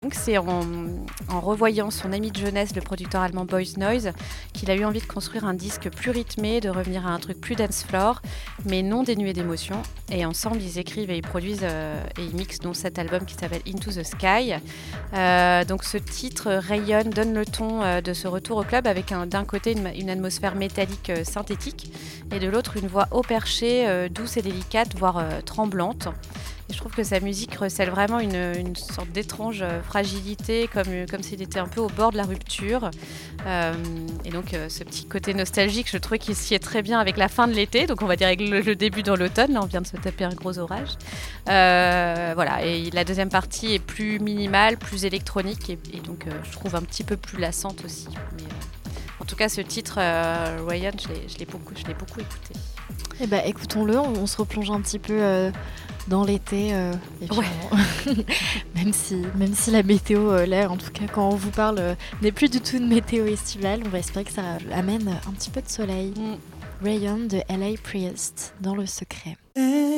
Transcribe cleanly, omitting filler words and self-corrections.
donc c'est en revoyant son ami de jeunesse, le producteur allemand Boys Noise, qu'il a eu envie de construire un disque plus rythmé, de revenir à un truc plus dance floor, mais non dénué d'émotion. Et ensemble, ils écrivent et ils produisent et ils mixent donc cet album qui s'appelle Into the Sky. Donc ce titre rayonne, donne le ton de ce retour au club avec d'un côté une atmosphère métallique synthétique et de l'autre une voix haut perchée, douce et délicate, voire tremblante. Et je trouve que sa musique recèle vraiment une sorte d'étrange fragilité, comme s'il était un peu au bord de la rupture. Et donc ce petit côté nostalgique, je trouvais qu'il s'y est très bien avec la fin de l'été, donc on va dire avec le début dans l'automne. Là, on vient de se taper un gros orage. Voilà, et la deuxième partie est plus minimale, plus électronique, et donc je trouve un petit peu plus lassante aussi. Mais, en tout cas, ce titre, Ryan, je l'ai beaucoup écouté. Eh ben, écoutons-le, on se replonge un petit peu dans l'été, et puis même si la météo, là, en tout cas, quand on vous parle, n'est plus du tout une météo estivale, on va espérer que ça amène un petit peu de soleil. Rayon de L.A. Priest, dans Le Secret.